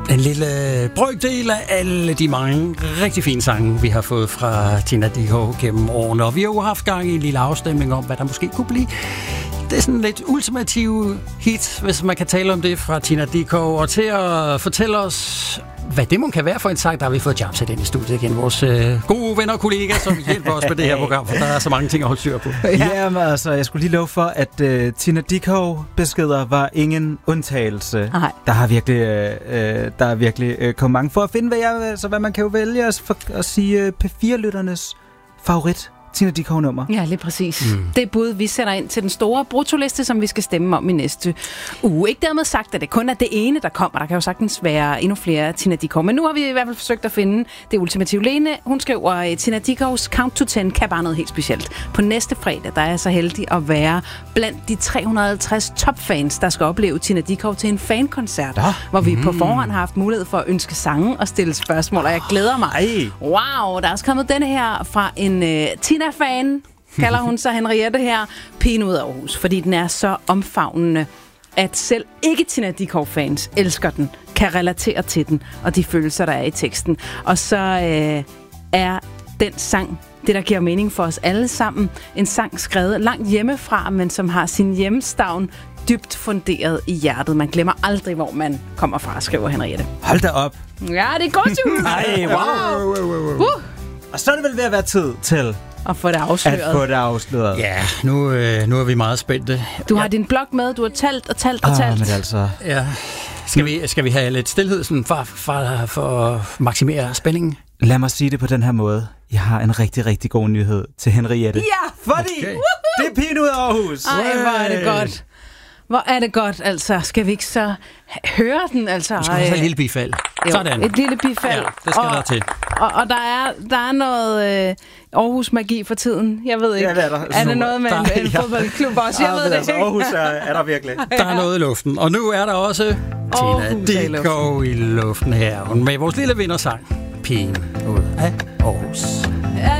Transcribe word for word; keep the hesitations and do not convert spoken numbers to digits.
En lille brøkdel af alle de mange rigtig fine sange, vi har fået fra Tina Dickow gennem årene. Og vi har jo haft gang i en lille afstemning om, hvad der måske kunne blive. Det er sådan lidt ultimative hit, hvis man kan tale om det, fra Tina Dickow. Og til at fortælle os, hvad det må kan være for en sang, der har vi fået Jamsat ind i studiet igen. Vores øh, gode venner og kollegaer, som hjælper os med det her program, for der er så mange ting at holde styr på. Ja, Jamen, altså, jeg skulle lige love for, at uh, Tina Dickow-beskeder var ingen undtagelse. Nej. Der har virkelig, uh, der er virkelig uh, kommet mange for at finde, hvad, jeg, altså, hvad man kan jo vælge at, for, at sige uh, P fire-lytternes favorit Tina Dickow-nummer. Ja, lige præcis. Mm. Det er bud, vi sætter ind til den store brutoliste, som vi skal stemme om i næste uge. Ikke dermed sagt, at det kun er det ene, der kommer. Der kan jo sagtens være endnu flere Tina Dickow. Men nu har vi i hvert fald forsøgt at finde det ultimative. Lene, hun skriver, Tina Dickows Count to ten kan bare noget helt specielt. På næste fredag, der er jeg så heldig at være blandt de tre hundrede og halvtreds topfans, der skal opleve Tina Dickow til en fankoncert, ja. hvor vi mm. på forhånd har haft mulighed for at ønske sange og stille spørgsmål, og jeg glæder mig. Ej. Wow, der er også kommet denne her fra en uh, Tina-fan, kalder hun sig Henriette her, pigen ud af Aarhus, fordi den er så omfavnende, at selv ikke Tina Dickow-fans elsker den, kan relatere til den, og de følelser, der er i teksten. Og så øh, er den sang det, der giver mening for os alle sammen. En sang skrevet langt hjemmefra, men som har sin hjemstavn dybt funderet i hjertet. Man glemmer aldrig, hvor man kommer fra, skriver Henriette. Hold da op. Ja, det er godt, Jules. Ej, wow. wow, wow, wow. Uh. Og så er det vel ved at være tid til at få det afsløret. At få det afsløret. Ja, nu, øh, nu er vi meget spændte. Du har ja. din blog med, du har talt og talt og ah, talt. Men altså... Ja. Skal vi, skal vi have lidt stillhed sådan for, for, for at maksimere spændingen? Lad mig sige det på den her måde. Jeg har en rigtig, rigtig god nyhed til Henriette. Ja, fordi okay. det er pigen ud af Aarhus. Ej, hvor er det godt. Hvor er det godt, altså. Skal vi ikke så høre den, altså? Du skal have et lille bifald. Jo, sådan. Et lille bifald. Ja, det skal og, der til. Og, og der, er, der er noget øh, Aarhus-magi for tiden. Jeg ved ikke. Ja, det er der. Er det noget med der, en, en ja. fodboldklub også? Jeg ja, ved det altså, ikke. Aarhus er, er der virkelig. Der er noget i luften. Og nu er der også Aarhus Tina Dickow i luften her. Med vores lille vindersang. Pigen ud af Aarhus.